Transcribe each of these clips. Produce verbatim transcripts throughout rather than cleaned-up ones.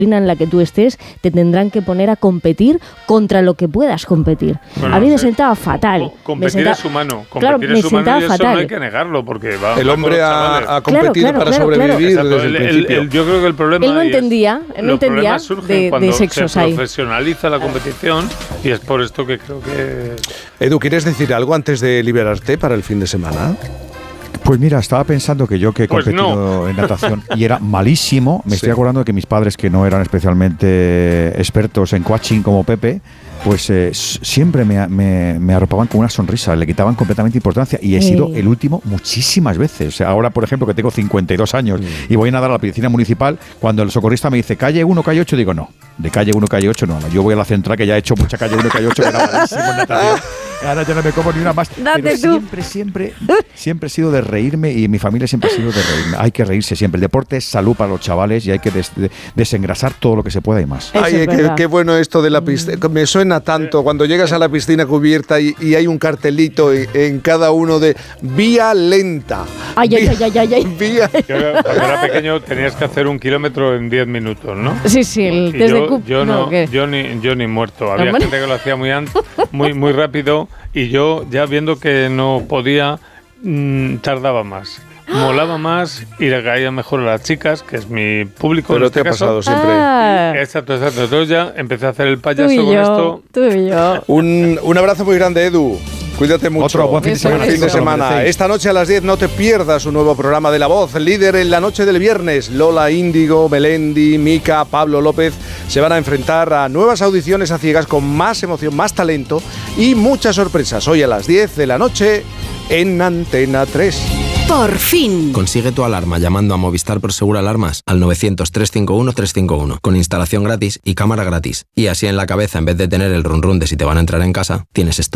en la que tú estés, te tendrán que poner a competir contra lo que puedas competir. Bueno, a mí me sí. sentaba fatal. Competir sentaba, es humano. Competir claro, es me humano sentaba y eso fatal. no hay que negarlo, porque va, el va hombre ha, ha competido claro, claro, para claro, sobrevivir claro. desde el, el, principio. el, yo creo que el problema él no ahí entendía, es, él no entendía de, cuando de sexos se ahí. profesionaliza la competición, y es por esto que creo que... Edu, ¿quieres decir algo antes de liberarte para el fin de semana? Pues mira, estaba pensando que yo que he Pues competido no. en natación y era malísimo, me Sí. estoy acordando de que mis padres, que no eran especialmente expertos en coaching como Pepe, pues eh, s- siempre me, me, me arropaban con una sonrisa, le quitaban completamente importancia y he Sí. sido el último muchísimas veces. O sea, ahora, por ejemplo, que tengo cincuenta y dos años y voy a nadar a la piscina municipal, cuando el socorrista me dice calle uno, calle ocho, digo no, de calle uno, calle ocho no, no, yo voy a la central que ya he hecho mucha calle uno, calle ocho, que era malísimo en natación. Ahora ya no me como ni una más. Date Pero tú. siempre, siempre, siempre he sido de reírme y mi familia siempre ha sido de reírme. Hay que reírse siempre. El deporte es salud para los chavales y hay que des- de- desengrasar todo lo que se pueda y más. Eso Ay, es qué, verdad. qué bueno esto de la piscina. Me suena tanto cuando llegas a la piscina cubierta y, y hay un cartelito en, en cada uno de vía lenta. Ay, ay, Vía- ay, ay, ay, ay. vía- Yo, cuando era pequeño tenías que hacer un kilómetro en diez minutos, ¿no? Sí, sí, el Y test de yo, Coop. yo no, ¿qué? yo ni, yo ni muerto. Había Hombre. gente que lo hacía muy, an- muy, muy rápido, y yo ya viendo que no podía, mm, tardaba más. Molaba más y le caía mejor a las chicas, que es mi público. en Pero este te ha caso. pasado siempre. Ah, Exacto, exacto. Entonces ya empecé a hacer el tú payaso y con yo, esto. tú y yo. Un, un abrazo muy grande, Edu. Cuídate mucho. Otro buen fin de Eso, semana. Buen fin de eso. semana. Esta noche a las diez no te pierdas un nuevo programa de La Voz, líder en la noche del viernes. Lola Índigo, Melendi, Mica, Pablo López se van a enfrentar a nuevas audiciones a ciegas con más emoción, más talento y muchas sorpresas. Hoy a las diez de la noche en Antena tres. Por fin. Consigue tu alarma llamando a Movistar Prosegur Alarmas al novecientos, trescientos cincuenta y uno, trescientos cincuenta y uno con instalación gratis y cámara gratis. Y así en la cabeza, en vez de tener el run run de si te van a entrar en casa, tienes esto.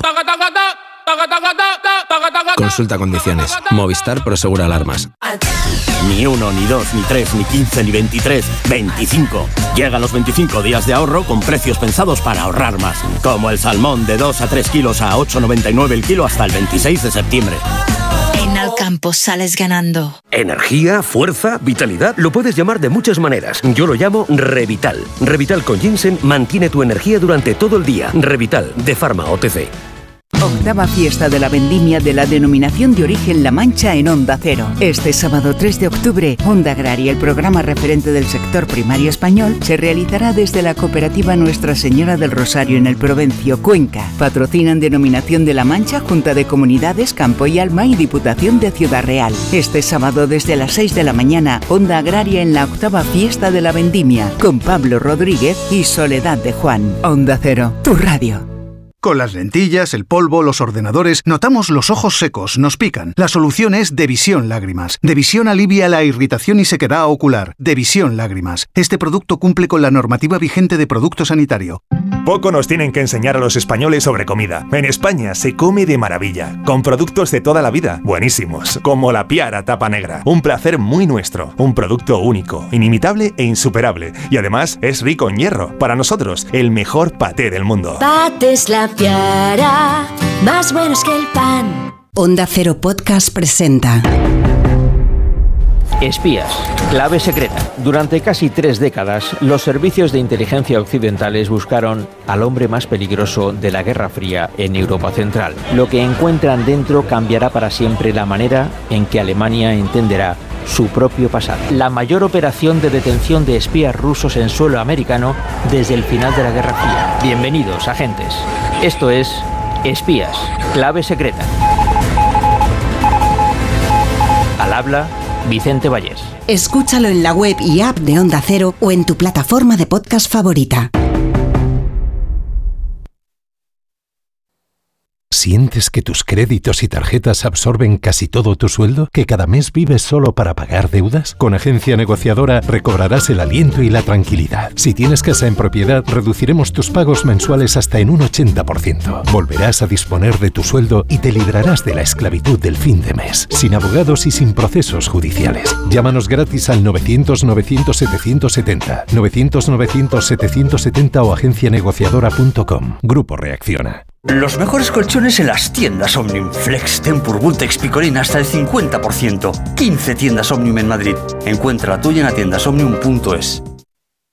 Consulta condiciones. Movistar Prosegur Alarmas. Ni uno, ni dos, ni tres, ni quince, ni veintitrés, veinticinco. Llegan los veinticinco días de ahorro con precios pensados para ahorrar más. Como el salmón de dos a tres kilos a ocho noventa y nueve el kilo hasta el veintiséis de septiembre. En Alcampo sales ganando. Energía, fuerza, vitalidad, lo puedes llamar de muchas maneras. Yo lo llamo Revital. Revital con ginseng mantiene tu energía durante todo el día. Revital, de Pharma O T C. Octava fiesta de la vendimia de la denominación de origen La Mancha en Onda Cero. Este sábado tres de octubre, Onda Agraria, el programa referente del sector primario español, se realizará desde la cooperativa Nuestra Señora del Rosario en el Provencio, Cuenca. Patrocinan Denominación de La Mancha, Junta de Comunidades, Campo y Alma y Diputación de Ciudad Real. Este sábado desde las seis de la mañana, Onda Agraria en la octava fiesta de la vendimia, con Pablo Rodríguez y Soledad de Juan. Onda Cero, tu radio. Con las lentillas, el polvo, los ordenadores, notamos los ojos secos, nos pican. La solución es Devisión Lágrimas. Devisión alivia la irritación y sequedad ocular. Devisión Lágrimas. Este producto cumple con la normativa vigente de producto sanitario. Poco nos tienen que enseñar a los españoles sobre comida. En España se come de maravilla, con productos de toda la vida, buenísimos, como la Piara Tapa Negra. Un placer muy nuestro, un producto único, inimitable e insuperable. Y además es rico en hierro. Para nosotros, el mejor paté del mundo. Patés La Piara, más buenos que el pan. Onda Cero Podcast presenta Espías, clave secreta. Durante casi tres décadas, los servicios de inteligencia occidentales buscaron al hombre más peligroso de la Guerra Fría en Europa Central. Lo que encuentran dentro cambiará para siempre la manera en que Alemania entenderá su propio pasado. La mayor operación de detención de espías rusos en suelo americano desde el final de la Guerra Fría. Bienvenidos, agentes. Esto es Espías, clave secreta. Al habla Vicente Vallés. Escúchalo en la web y app de Onda Cero o en tu plataforma de podcast favorita. ¿Sientes que tus créditos y tarjetas absorben casi todo tu sueldo? ¿Que cada mes vives solo para pagar deudas? Con Agencia Negociadora recobrarás el aliento y la tranquilidad. Si tienes casa en propiedad, reduciremos tus pagos mensuales hasta en un ochenta por ciento. Volverás a disponer de tu sueldo y te librarás de la esclavitud del fin de mes, sin abogados y sin procesos judiciales. Llámanos gratis al novecientos, novecientos, setecientos setenta, novecientos, novecientos, setecientos setenta o agencia negociadora punto com. Grupo Reacciona. Los mejores colchones en las tiendas Omnium. Flex, Tempur, Vultex, Picolín hasta el cincuenta por ciento. quince tiendas Omnium en Madrid. Encuentra la tuya en atiendas omnium punto es.